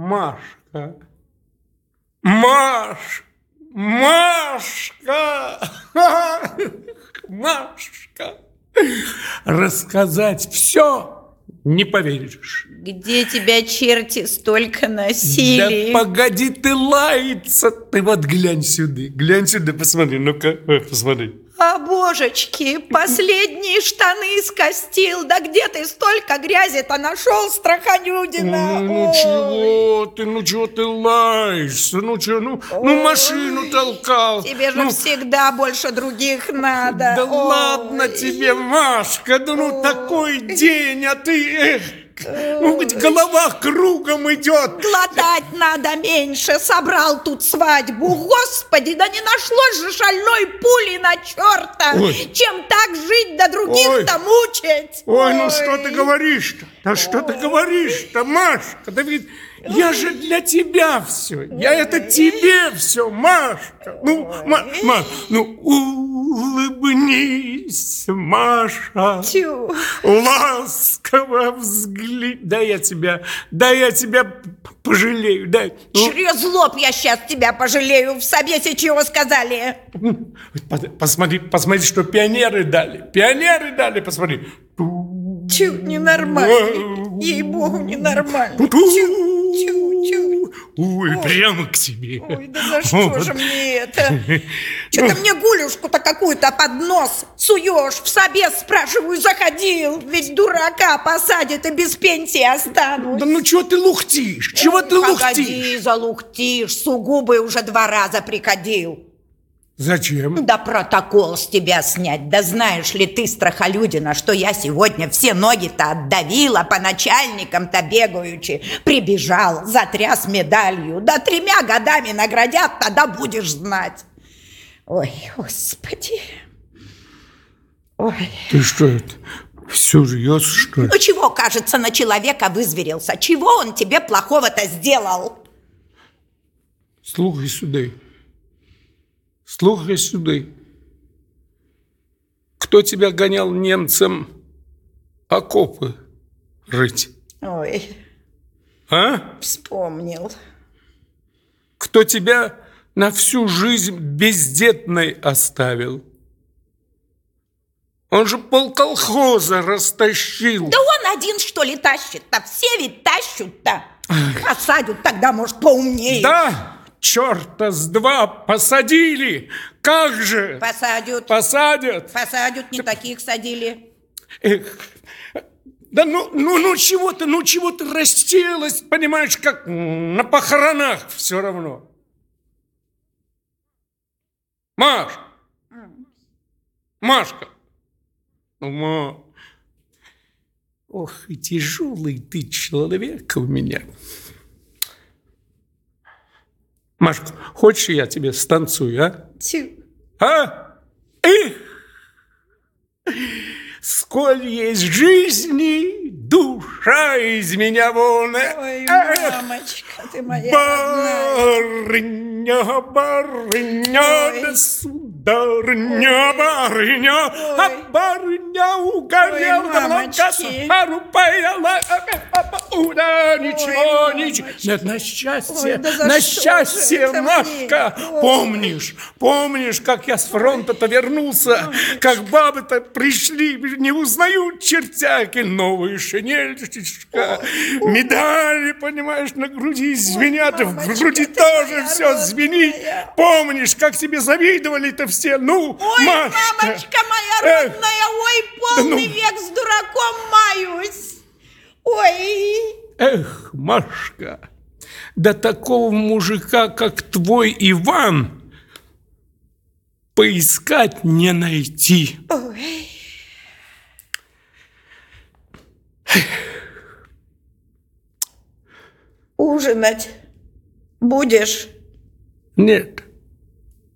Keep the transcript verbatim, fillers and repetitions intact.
Машка, Маш, Машка, Машка, рассказать все не поверишь. Где тебя черти столько носили? Да погоди ты лаяться, ты вот глянь сюда, глянь сюда, посмотри, ну-ка, посмотри. А, божечки, последние штаны скостил. Да где ты столько грязи-то нашел, Страхолюдина? Ну, ну чего ты, ну чего ты лаешься? Ну чего, ну, ну машину толкал. Тебе же ну, всегда больше других надо. Да Ой. ладно тебе, Машка, да ну Ой. такой день, а ты... Эх, ну ведь голова кругом идет. Глотать надо меньше. Собрал тут свадьбу. Господи, да не нашлось же шальной пули на черта. Ой. Чем так жить, да других-то мучить. Ой, Ой, ну что ты говоришь-то? Да что Ой. ты говоришь-то, Машка? Да ведь я же для тебя все. Я Ой. это тебе все, Машка. Ну, Ма, Ма, ну улыбнись, Маша. Тю. Ласково взгляни. Да я тебя, да я тебя пожалею. Да. Через лоб я сейчас тебя пожалею. В собесе чего сказали? Посмотри, посмотри, что пионеры дали. Пионеры дали, посмотри. Тю, ненормальный. Ей-богу, ненормальный. Тю, тю, тю. Ой, прямо к тебе. Ой, да за что вот. же мне это? Что-то мне гулюшку-то какую-то под нос суешь. В собес, спрашиваю, заходил. Ведь дурака посадят и без пенсии останусь. Да ну чего ты лухтишь? Чего Ой, ты погоди, лухтишь? Погоди, залухтишь. Сугубый уже два раза приходил. Зачем? Да протокол с тебя снять. Да знаешь ли ты, Страхолюдина, что я сегодня все ноги-то отдавила, по начальникам-то бегаючи. Прибежал, затряс медалью. Да тремя годами наградят, тогда будешь знать. Ой, Господи. Ой. Ты что это, все жьешь, что ли? Ну чего, кажется, на человека вызверился? Чего он тебе плохого-то сделал? Слухай сюда. Слухай сюда. Кто тебя гонял немцам окопы рыть? Ой. А? Вспомнил. Кто тебя на всю жизнь бездетной оставил? Он же полколхоза растащил. Да он один, что ли, тащит-то? Все ведь тащут-то. Посадят тогда, может, поумнее. Да. Черта с два посадили! Как же? Посадят. Посадят. Посадят, не таких садили. Эх, да ну, ну, ну чего ты, ну чего ты расселась, понимаешь, как на похоронах все равно. Маш! Машка! Ма. Ох, и тяжелый ты человек у меня. Машка, хочешь, я тебе станцую, а? Тю. А? Эх! Сколь есть жизни, душа из меня вон. Ой, мамочка, ты моя барыня, барыня, да сударыня, барыня, а барыня угорела, да мамочки, пару паяла, да ничего, Ой, ничего. Нет, на счастье, Ой, да на счастье, Машка, помнишь, помнишь, как я с фронта-то вернулся, Ой, как бабы-то пришли, не узнают чертяки, новую шинельчика, медали, понимаешь, на груди звенят, Ой, мамочка, в груди тоже все родная. Звенит. Помнишь, как тебе завидовали-то все? Ну, Ой, Машка. мамочка моя родная, Эх. Ой, полный ну. век с дураком маюсь. Ой. Эх, Машка, да такого мужика, как твой Иван, поискать не найти. Ой. Ужинать будешь? Нет.